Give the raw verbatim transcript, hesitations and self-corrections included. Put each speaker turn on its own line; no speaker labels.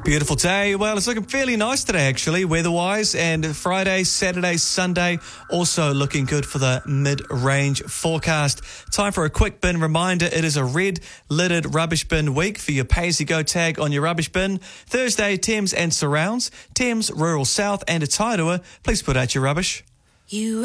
Beautiful day. Well, it's looking fairly nice today, actually, weather-wise. And Friday, Saturday, Sunday, also looking good for the mid-range forecast. Time for a quick bin reminder. It is a red-lidded rubbish bin week for your pay-as-you-go tag on your rubbish bin. Thursday, Thames and surrounds. Thames, Rural South and Atairua. Please put out your rubbish.
You